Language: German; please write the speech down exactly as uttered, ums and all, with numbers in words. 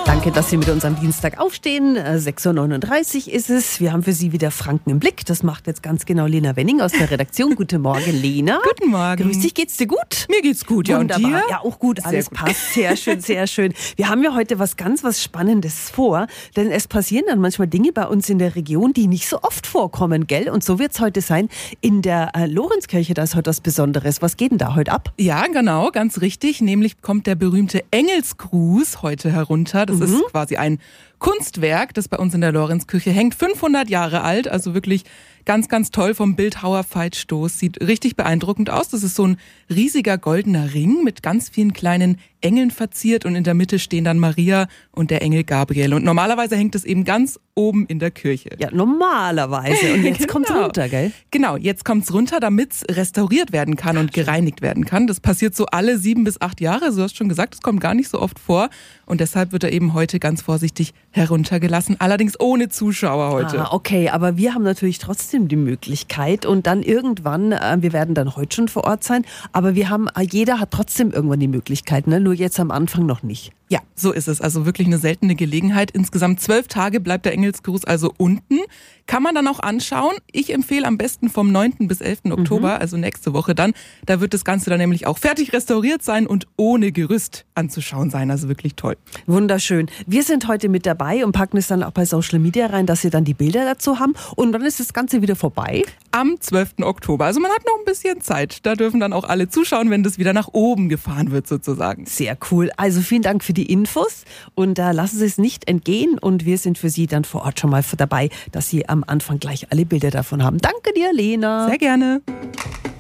Danke, dass Sie mit uns am Dienstag aufstehen. sechs Uhr neununddreißig ist es. Wir haben für Sie wieder Franken im Blick. Das macht jetzt ganz genau Lena Wenning aus der Redaktion. Guten Morgen, Lena. Guten Morgen. Grüß dich, geht's dir gut? Mir geht's gut, ja. Wunderbar. Und dir? Ja, auch gut. Alles gut. passt. Sehr schön, sehr schön. Wir haben ja heute was ganz was Spannendes vor. Denn es passieren dann manchmal Dinge bei uns in der Region, die nicht so oft vorkommen, gell? Und so wird's heute sein. In der äh, Lorenzkirche, da ist heute was Besonderes. Was geht denn da heute ab? Ja, genau, ganz richtig. Nämlich kommt der berühmte Engelsgruß heute herunter. Das Mhm. ist quasi ein Kunstwerk, das bei uns in der Lorenzkirche hängt. fünfhundert Jahre alt, also wirklich ganz, ganz toll vom Bildhauer Veit Stoß. Sieht richtig beeindruckend aus. Das ist so ein riesiger goldener Ring mit ganz vielen kleinen Engeln verziert und in der Mitte stehen dann Maria und der Engel Gabriel. Und normalerweise hängt es eben ganz oben in der Kirche. Ja, normalerweise. Und jetzt Genau. kommt's runter, gell? Genau, jetzt kommt's runter, damit's restauriert werden kann und gereinigt werden kann. Das passiert so alle sieben bis acht Jahre. Du hast schon gesagt, das kommt gar nicht so oft vor. Und deshalb wird er eben heute ganz vorsichtig heruntergelassen. Allerdings ohne Zuschauer heute. Ah, okay, aber wir haben natürlich trotzdem die Möglichkeit und dann irgendwann, äh, wir werden dann heute schon vor Ort sein, aber wir haben, äh, jeder hat trotzdem irgendwann die Möglichkeit, ne? Nur jetzt am Anfang noch nicht. Ja, so ist es. Also wirklich eine seltene Gelegenheit. Insgesamt zwölf Tage bleibt der Engelsgruß also unten. Kann man dann auch anschauen. Ich empfehle am besten vom neunten bis elften Oktober, also nächste Woche dann. Da wird das Ganze dann nämlich auch fertig restauriert sein und ohne Gerüst anzuschauen sein. Also wirklich toll. Wunderschön. Wir sind heute mit dabei und packen es dann auch bei Social Media rein, dass Sie dann die Bilder dazu haben. Und dann ist das Ganze wieder vorbei. Am zwölften Oktober. Also man hat noch ein bisschen Zeit. Da dürfen dann auch alle zuschauen, wenn das wieder nach oben gefahren wird sozusagen. Sehr cool. Also vielen Dank für die Infos und äh, lassen Sie es nicht entgehen. Und wir sind für Sie dann vor Ort schon mal dabei, dass Sie am Anfang gleich alle Bilder davon haben. Danke dir, Lena. Sehr gerne.